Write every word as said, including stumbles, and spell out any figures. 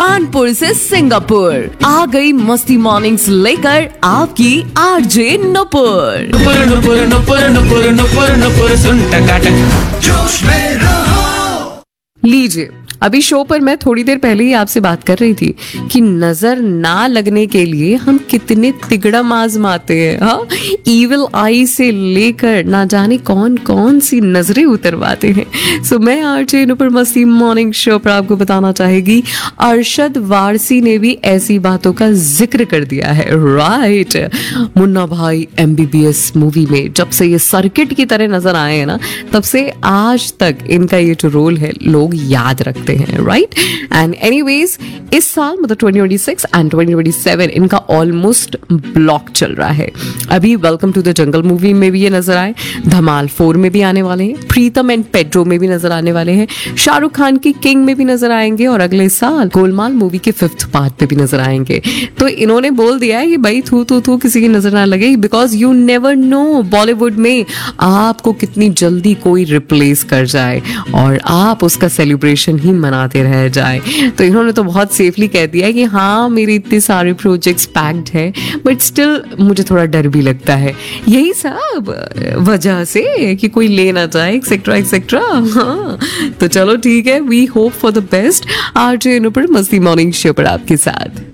कानपुर से सिंगापुर आ गई मस्ती मॉर्निंग्स लेकर आपकी आरजे नुपुर। नुपुर नुपुर नुपुर नुपुर नुपुर नुपुर सुन टकाटक जोश में रहो। लीजिए, अभी शो पर मैं थोड़ी देर पहले ही आपसे बात कर रही थी कि नजर ना लगने के लिए हम कितने तिगड़म आजमाते हैं। हाँ, इविल आई से लेकर ना जाने कौन कौन सी नजरें उतरवाते हैं। सो मैं आरजे नुपुर मस्ती मॉर्निंग शो पर आपको बताना चाहेगी, अरशद वारसी ने भी ऐसी बातों का जिक्र कर दिया है। राइट, मुन्ना भाई एमबीबीएस मूवी में जब से ये सर्किट की तरह नजर आए हैं ना, तब से आज तक इनका ये जो रोल है लोग याद रखते हैं। राइट, एंड एनीवेज इस साल मतलब twenty twenty six and twenty twenty seven इनका ऑलमोस्ट ब्लॉक चल रहा है। अभी welcome to the jungle movie में भी ये नजर आए, धमाल फोर में भी आने वाले हैं, प्रीतम एंड पेड्रो में भी नजर आने वाले हैं, शाहरुख खान की किंग में भी नजर आएंगे और अगले साल गोलमाल मूवी के फिफ्थ पार्ट पे भी नजर आएंगे। तो इन्होंने बोल दिया है कि भाई थू थू थू किसी की नजर ना लगे, because you never know Bollywood में आपको कितनी जल्दी कोई रिप्लेस कर जाए और आप उसका सेलिब्रेशन ही मनाते रह जाए। तो इन्होंने तो बहुत सेफली कह दिया है कि हाँ मेरे इतने सारे प्रोजेक्ट्स पैक्ड है, बट स्टिल मुझे थोड़ा डर भी लगता है यही सब वजह से कि कोई ले ना जाए एक्सेट्रा एक्सेट्रा। हाँ, तो चलो ठीक है, we hope for the best. RJ Nupur मस्ती मॉर्निंग शो पर आपके साथ।